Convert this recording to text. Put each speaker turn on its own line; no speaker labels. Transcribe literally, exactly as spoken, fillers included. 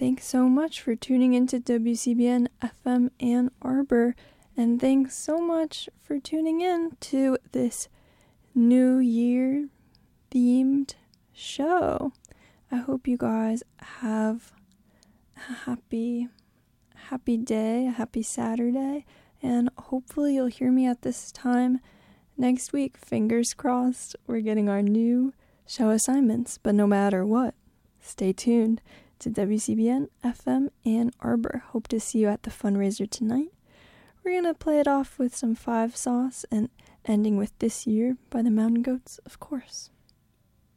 thanks so much for tuning into W C B N F M Ann Arbor. And thanks so much for tuning in to this New Year themed show. I hope you guys have a happy, happy day, a happy Saturday, and hopefully you'll hear me at this time next week. Fingers crossed, we're getting our new show assignments, but no matter what, stay tuned to W C B N F M Ann Arbor. Hope to see you at the fundraiser tonight. We're going to play it off with some Five Sauce and ending with This Year by the Mountain Goats, of course.